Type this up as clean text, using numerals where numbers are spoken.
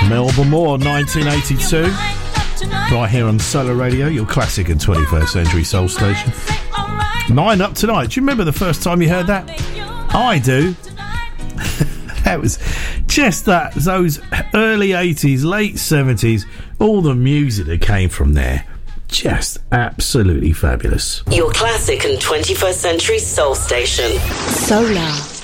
Melba Moore, 1982. Right here on Solar Radio, your classic and 21st century soul station. 9 up tonight. Do you remember the first time you heard that? I do. That was just those early 80s, late 70s, all the music that came from there. Just absolutely fabulous. Your classic and 21st century soul station. Solar.